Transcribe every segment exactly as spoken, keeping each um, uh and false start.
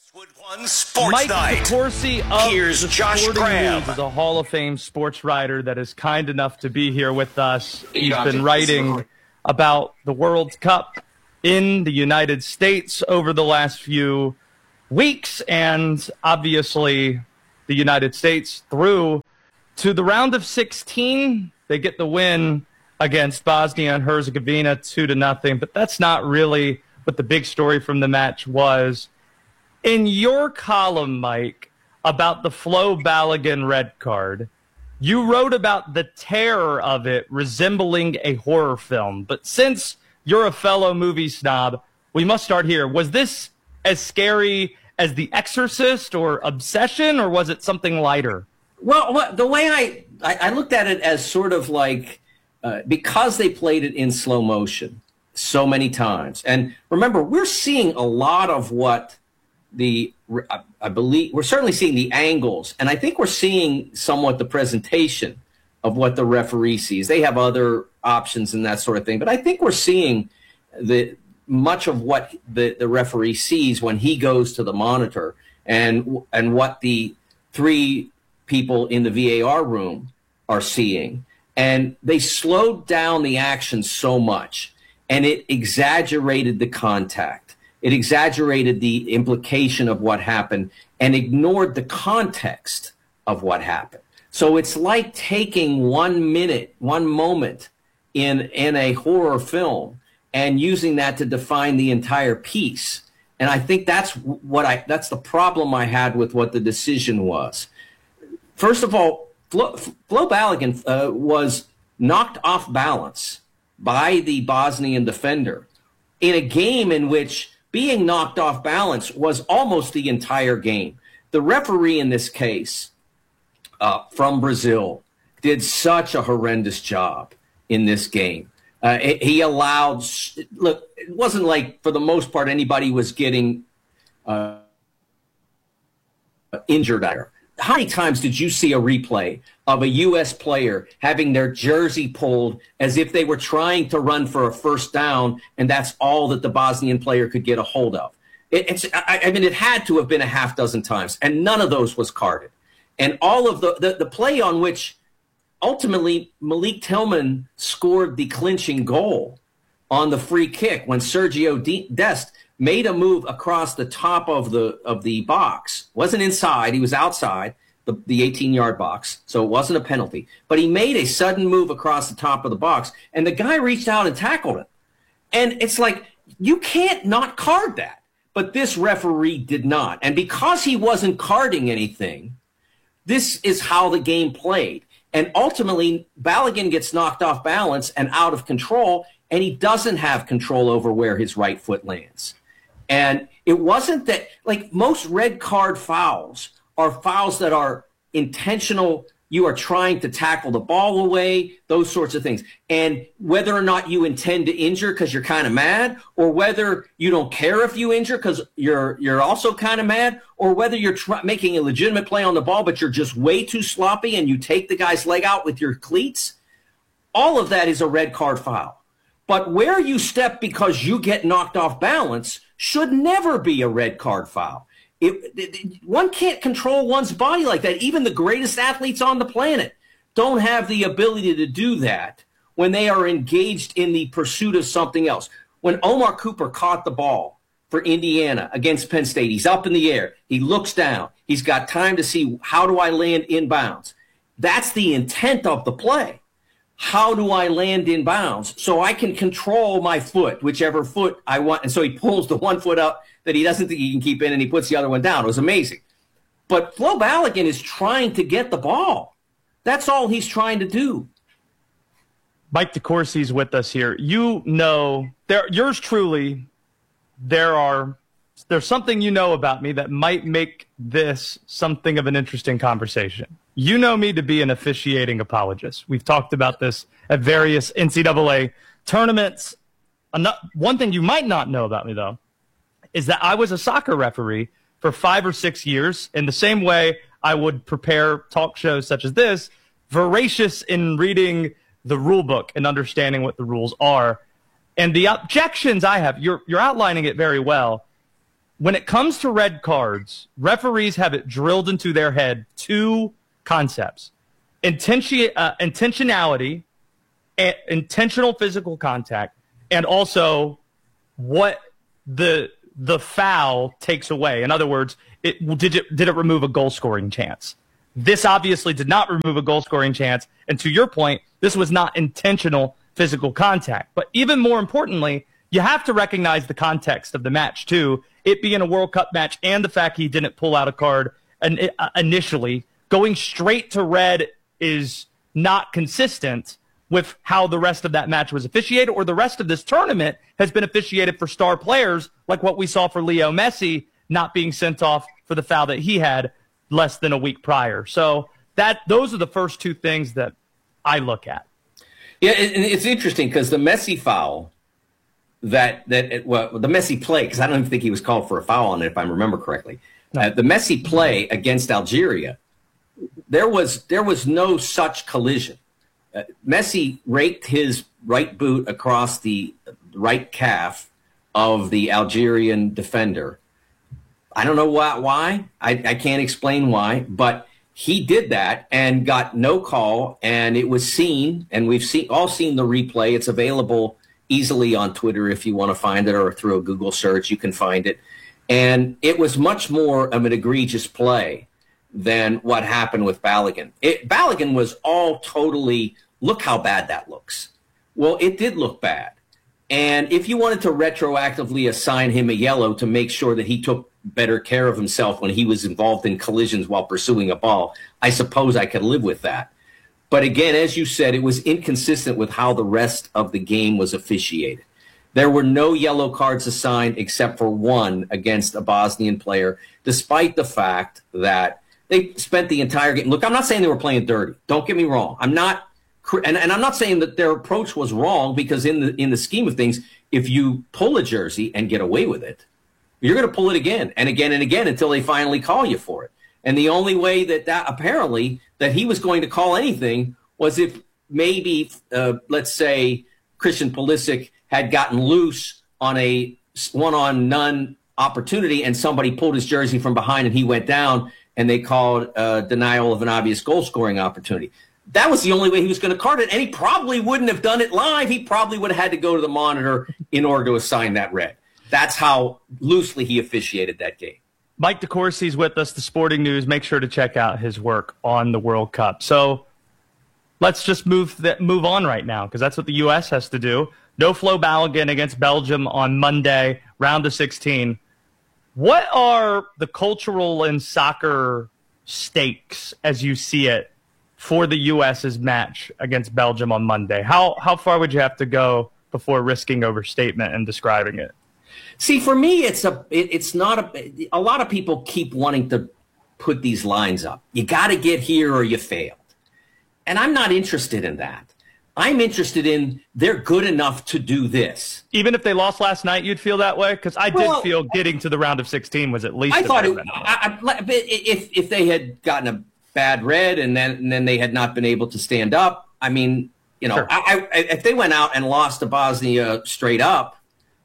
Westwood One Sports Mike Night. DeCourcy of Here's the Josh Sporting Graham. News is a Hall of Fame sports writer that is kind enough to be here with us. He's been writing about the World Cup in the United States over the last few weeks, and obviously the United States through to the round of sixteen. They get the win against Bosnia and Herzegovina two to nothing, but that's not really what the big story from the match was. In your column, Mike, about the Flo Balogun red card, you wrote about the terror of it resembling a horror film. But since you're a fellow movie snob, we must start here. Was this as scary as The Exorcist or Obsession, or was it something lighter? Well, what, the way I, I, I looked at it as sort of like, uh, because they played it in slow motion so many times. And remember, we're seeing a lot of what the, I, I believe, we're certainly seeing the angles. And I think we're seeing somewhat the presentation of what the referee sees. They have other options and that sort of thing. But I think we're seeing the much of what the, the referee sees when he goes to the monitor, and and what the three people in the V A R room are seeing. And they slowed down the action so much, and it exaggerated the contact. It exaggerated the implication of what happened and ignored the context of what happened. So it's like taking one minute, one moment in, in a horror film and using that to define the entire piece. And I think that's what I, that's the problem I had with what the decision was. First of all, Flo, Flo Balogun uh, was knocked off balance by the Bosnian defender in a game in which being knocked off balance was almost the entire game. The referee in this case uh, from Brazil did such a horrendous job in this game. Uh, it, he allowed, look, it wasn't like for the most part anybody was getting uh, injured there. How many times did you see a replay of a U S player having their jersey pulled as if they were trying to run for a first down, and that's all that the Bosnian player could get a hold of? It, it's, I, I mean, it had to have been a half dozen times, and none of those was carded. And all of the, the, the play on which ultimately Malik Tillman scored the clinching goal on the free kick when Sergio Dest made a move across the top of the of the box. Wasn't inside, he was outside the, the eighteen-yard box, so it wasn't a penalty. But he made a sudden move across the top of the box, and the guy reached out and tackled him. And it's like, you can't not card that. But this referee did not. And because he wasn't carding anything, this is how the game played. And ultimately, Balogun gets knocked off balance and out of control, and he doesn't have control over where his right foot lands. And it wasn't that, like, most red card fouls are fouls that are intentional. You are trying to tackle the ball away, those sorts of things. And whether or not you intend to injure because you're kind of mad, or whether you don't care if you injure because you're you're also kind of mad, or whether you're try- making a legitimate play on the ball but you're just way too sloppy and you take the guy's leg out with your cleats, all of that is a red card foul. But where you step because you get knocked off balance should never be a red card foul. It, it, one can't control one's body like that. Even the greatest athletes on the planet don't have the ability to do that when they are engaged in the pursuit of something else. When Omar Cooper caught the ball for Indiana against Penn State, he's up in the air. He looks down. He's got time to see, how do I land inbounds? That's the intent of the play. How do I land in bounds so I can control my foot, whichever foot I want? And so he pulls the one foot up that he doesn't think he can keep in, and he puts the other one down. It was amazing. But Flo Balogun is trying to get the ball. That's all he's trying to do. Mike DeCourcy's with us here. You know, there, yours truly, there are, there's something you know about me that might make this something of an interesting conversation. You know me to be an officiating apologist. We've talked about this at various N C double A tournaments. One thing you might not know about me, though, is that I was a soccer referee for five or six years in the same way I would prepare talk shows such as this, voracious in reading the rule book and understanding what the rules are. And the objections I have, you're, you're outlining it very well. when it comes to red cards, referees have it drilled into their head two concepts: Intention, uh, intentionality, and intentional physical contact, and also what the the foul takes away. In other words, it, did it did it remove a goal scoring chance? This obviously did not remove a goal scoring chance, and to your point, this was not intentional physical contact. But even more importantly, you have to recognize the context of the match too. It being a World Cup match and the fact he didn't pull out a card initially, going straight to red is not consistent with how the rest of that match was officiated, or the rest of this tournament has been officiated for star players, like what we saw for Leo Messi not being sent off for the foul that he had less than a week prior. So that those are the first two things that I look at. Yeah, and it's interesting because the Messi foul, that that well, the Messi play, because I don't even think he was called for a foul on it, if I remember correctly. No. Uh, the Messi play against Algeria, there was there was no such collision. Uh, Messi raked his right boot across the right calf of the Algerian defender. I don't know why. why. I, I can't explain why, but he did that and got no call, and it was seen, and we've seen all seen the replay. It's available easily on Twitter if you want to find it, or through a Google search, you can find it. And it was much more of an egregious play than what happened with Balogun. It, Balogun was all totally, look how bad that looks. Well, it did look bad. And if you wanted to retroactively assign him a yellow to make sure that he took better care of himself when he was involved in collisions while pursuing a ball, I suppose I could live with that. But again, as you said, it was inconsistent with how the rest of the game was officiated. There were no yellow cards assigned except for one against a Bosnian player, despite the fact that they spent the entire game. Look, I'm not saying they were playing dirty. Don't get me wrong. I'm not, and, and I'm not saying that their approach was wrong, because in the in the scheme of things, if you pull a jersey and get away with it, you're going to pull it again and again and again until they finally call you for it. And the only way that that apparently that he was going to call anything was if maybe, uh, let's say, Christian Pulisic had gotten loose on a one-on-none opportunity and somebody pulled his jersey from behind and he went down, and they called uh, denial of an obvious goal-scoring opportunity. That was the only way he was going to card it, and he probably wouldn't have done it live. He probably would have had to go to the monitor in order to assign that red. That's how loosely he officiated that game. Mike DeCourcy's with us, the Sporting News. Make sure to check out his work on the World Cup. So let's just move th- move on right now, because that's what the U S has to do. No Flo Balogun against Belgium on Monday, round of sixteen. What are the cultural and soccer stakes as you see it for the U S's match against Belgium on Monday? How how far would you have to go before risking overstatement and describing it? See, for me, it's a it, it's not a a lot of people keep wanting to put these lines up. You got to get here or you failed. And I'm not interested in that. I'm interested in they're good enough to do this. Even if they lost last night, you'd feel that way? Because I did well, feel getting to the round of sixteen was at least I a thought it, I, I, if if they had gotten a bad red and then and then they had not been able to stand up, I mean, you know, sure. I, I, if they went out and lost to Bosnia straight up,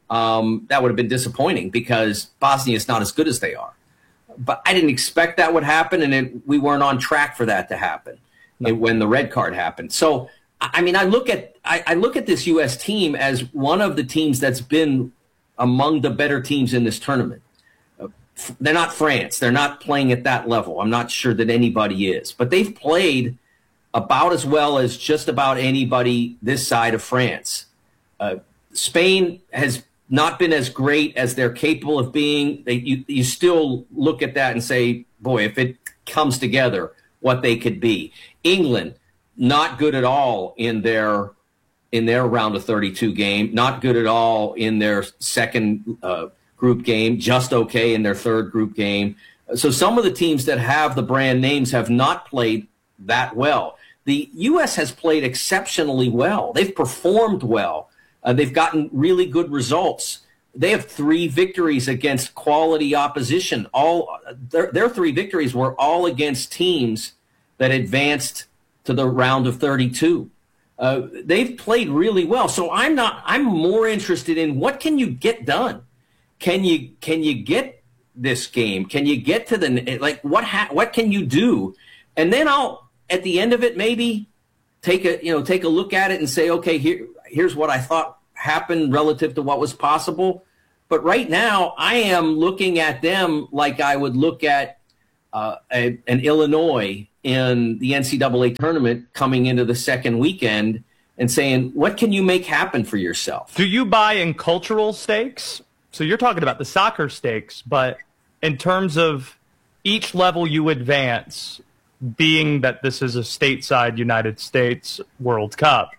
um, that would have been disappointing, because Bosnia is not as good as they are. But I didn't expect that would happen, and it, we weren't on track for that to happen no. when the red card happened. So, I mean, I look at I, I look at this U S team as one of the teams that's been among the better teams in this tournament. Uh, they're not France. They're not playing at that level. I'm not sure that anybody is. But they've played about as well as just about anybody this side of France. Uh, Spain has not been as great as they're capable of being. They, you, you still look at that and say, boy, if it comes together, what they could be. England, not good at all in their in their round of thirty-two game, not good at all in their second uh, group game, just okay in their third group game. So some of the teams that have the brand names have not played that well. The U S has played exceptionally well. They've performed well. Uh, they've gotten really good results. They have three victories against quality opposition. All their, their three victories were all against teams that advanced to the round of thirty-two. Uh, they've played really well. So I'm not. I'm more interested in what can you get done. Can you can you get this game? Can you get to the like what ha- what can you do? And then I'll at the end of it maybe take a you know take a look at it and say, okay, here here's what I thought happened relative to what was possible. But right now, I am looking at them like I would look at uh, a, an Illinois in the N C double A tournament coming into the second weekend and saying, what can you make happen for yourself? Do you buy in cultural stakes? So you're talking about the soccer stakes, but in terms of each level you advance, being that this is a stateside United States World Cup,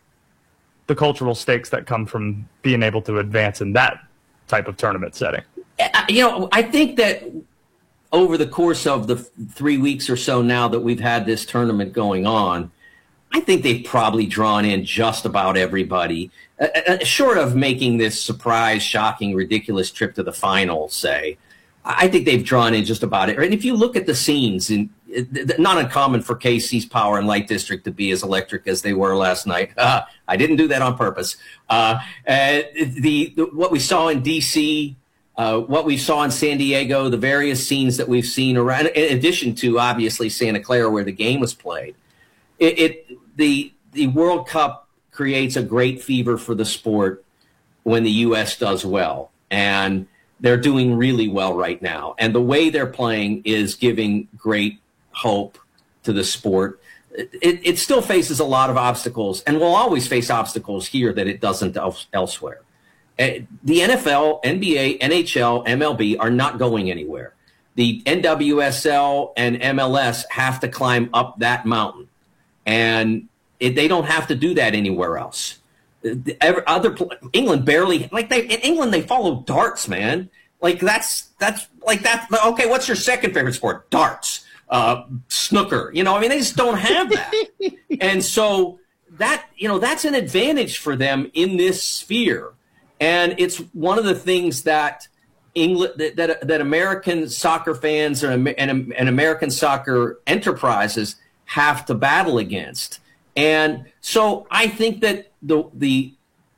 the cultural stakes that come from being able to advance in that type of tournament setting. You know, I think that over the course of the three weeks or so now that we've had this tournament going on, I think they've probably drawn in just about everybody, uh, uh, short of making this surprise, shocking, ridiculous trip to the final, say. I think they've drawn in just about it. And if you look at the scenes, in, it, not uncommon for K C's Power and Light District to be as electric as they were last night. Uh, I didn't do that on purpose. Uh, uh, the, the what we saw in D C, uh, what we saw in San Diego, the various scenes that we've seen around, in addition to obviously Santa Clara where the game was played, it, it the the World Cup creates a great fever for the sport when the U S does well, and they're doing really well right now. And the way they're playing is giving great hope to the sport. It, it still faces a lot of obstacles, and will always face obstacles here that it doesn't else, elsewhere. The N F L, N B A, N H L, M L B are not going anywhere. The N W S L and M L S have to climb up that mountain, and it, they don't have to do that anywhere else. The other England barely like they in England they follow darts, man. Like that's that's like that. Okay, what's your second favorite sport? Darts, uh, snooker. You know, I mean, they just don't have that, and so that you know that's an advantage for them in this sphere, and it's one of the things that England that that, that American soccer fans and, and and American soccer enterprises have to battle against. And so I think that the the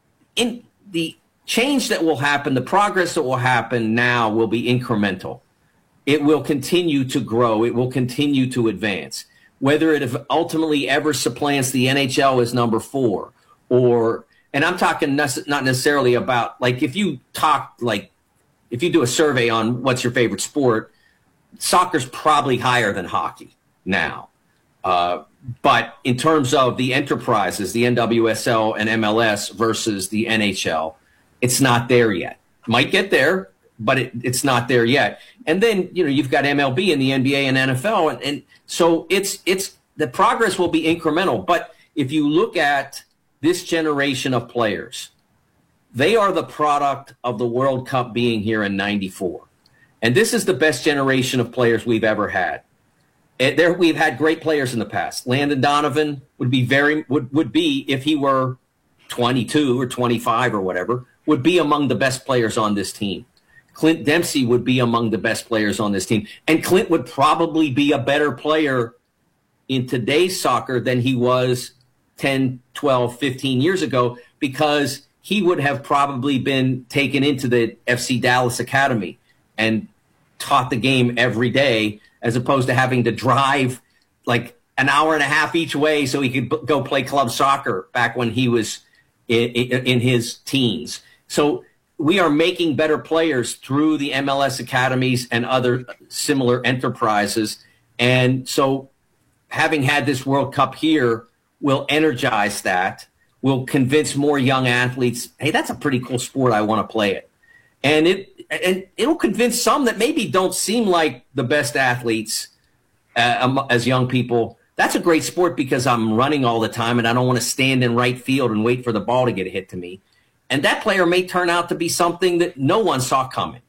in the change that will happen, the progress that will happen now will be incremental. It will continue to grow. It will continue to advance. Whether it ultimately ever supplants the N H L as number four, or and I'm talking not necessarily about like if you talk like if you do a survey on what's your favorite sport, soccer's probably higher than hockey now. Uh, but in terms of the enterprises, the N W S L and M L S versus the N H L, it's not there yet. Might get there, but it, it's not there yet. And then, you know, you've got M L B and the N B A and N F L. And, and so it's it's the progress will be incremental. But if you look at this generation of players, they are the product of the World Cup being here in ninety-four. And this is the best generation of players we've ever had. There, we've had great players in the past. Landon Donovan would be very would, would be if he were twenty-two or twenty-five or whatever, would be among the best players on this team. Clint Dempsey would be among the best players on this team, and Clint would probably be a better player in today's soccer than he was ten, twelve, fifteen years ago, because he would have probably been taken into the F C Dallas Academy and taught the game every day, as opposed to having to drive like an hour and a half each way so he could b- go play club soccer back when he was in, in, in his teens. So we are making better players through the M L S academies and other similar enterprises. And so having had this World Cup here will energize that, will convince more young athletes, hey, that's a pretty cool sport, I want to play it. And it and it'll convince some that maybe don't seem like the best athletes uh, as young people. That's a great sport because I'm running all the time and I don't want to stand in right field and wait for the ball to get hit to me. And that player may turn out to be something that no one saw coming.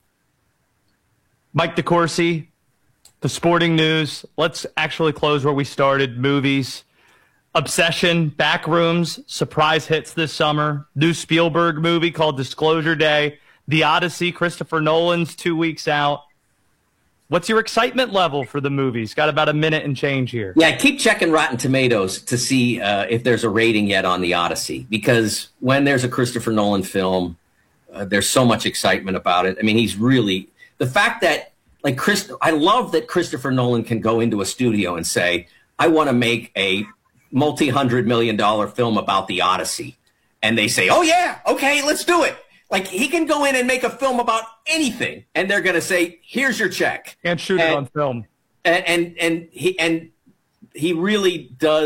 Mike DeCourcy, the sporting news. Let's actually close where we started, movies. Obsession, Backrooms, surprise hits this summer. New Spielberg movie called Disclosure Day. The Odyssey, Christopher Nolan's two weeks out. What's your excitement level for the movies? Got about a minute and change here. Yeah, keep checking Rotten Tomatoes to see uh, if there's a rating yet on The Odyssey, because when there's a Christopher Nolan film, uh, there's so much excitement about it. I mean, he's really the fact that like Chris, I love that Christopher Nolan can go into a studio and say, I want to make a multi-hundred million dollar film about the Odyssey. And they say, oh yeah, okay, let's do it. Like he can go in and make a film about anything. And they're going to say, here's your check. And shoot and, it on film. And, and, and he, and he really does.